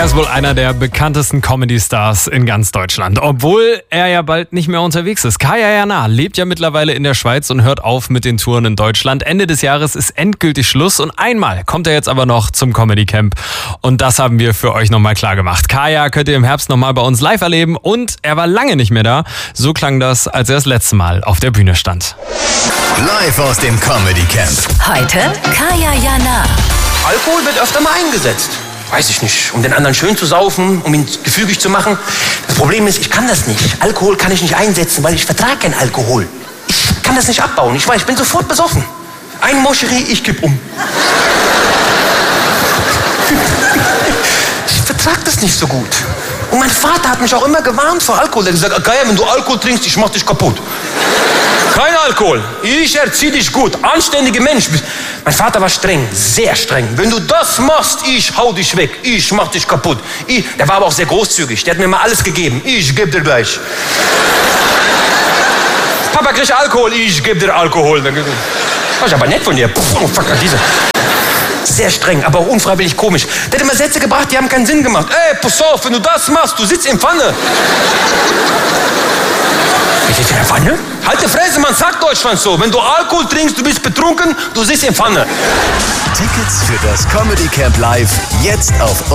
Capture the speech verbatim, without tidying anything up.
Er ist wohl einer der bekanntesten Comedy-Stars in ganz Deutschland. Obwohl er ja bald nicht mehr unterwegs ist. Kaya Jana lebt ja mittlerweile in der Schweiz und hört auf mit den Touren in Deutschland. Ende des Jahres ist endgültig Schluss und einmal kommt er jetzt aber noch zum Comedy Camp. Und das haben wir für euch nochmal klar gemacht. Kaya könnt ihr im Herbst nochmal bei uns live erleben und er war lange nicht mehr da. So klang das, als er das letzte Mal auf der Bühne stand. Live aus dem Comedy Camp. Heute Kaya Jana. Alkohol wird öfter mal eingesetzt. Weiß ich nicht, um den anderen schön zu saufen, um ihn gefügig zu machen. Das Problem ist, ich kann das nicht. Alkohol kann ich nicht einsetzen, weil ich vertrage keinen Alkohol. Ich kann das nicht abbauen. Ich weiß, ich bin sofort besoffen. Ein Moscherie, ich kipp um. Ich vertrage das nicht so gut. Und mein Vater hat mich auch immer gewarnt vor Alkohol. Er hat gesagt, Kaya, wenn du Alkohol trinkst, ich mach dich kaputt. Kein Alkohol. Ich erzieh dich gut. Anständiger Mensch. Mein Vater war streng, sehr streng. Wenn du das machst, ich hau dich weg. Ich mach dich kaputt. Ich, der war aber auch sehr großzügig. Der hat mir mal alles gegeben. Ich geb dir gleich. Papa kriegt Alkohol. Ich geb dir Alkohol. Das ist aber nett von dir. Oh, fuck, diese. Sehr streng, aber auch unfreiwillig komisch. Der hat immer Sätze gebracht, die haben keinen Sinn gemacht. Ey, pass auf, wenn du das machst, du sitzt in Pfanne. Ich sitze in der Pfanne? Halt die Fresse, man sagt Deutschland so. Wenn du Alkohol trinkst, du bist betrunken, du sitzt in Pfanne. Tickets für das Comedy Camp live jetzt auf